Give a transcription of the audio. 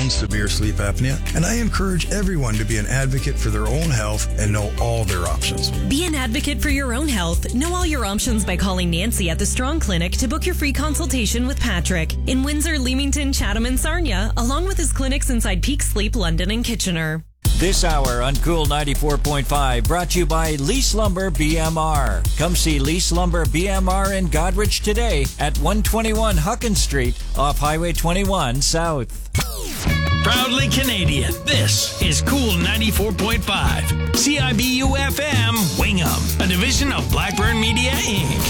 own severe sleep apnea, and I encourage everyone to be an advocate for their own health and know all their options. Be an advocate for your own health. Know all your options by calling Nancy at the Strong Clinic to book your free consultation with Patrick in Windsor, Leamington, Chatham, and Sarnia, along with his clinics inside Peak Sleep, London, and Kitchener. This hour on Cool 94.5 brought to you by Lease Lumber BMR. Come see Lease Lumber BMR in Godrich today at 121 Huckins Street off Highway 21 South. Proudly Canadian, this is Cool 94.5. CIBU FM, Wingham, a division of Blackburn Media, Inc.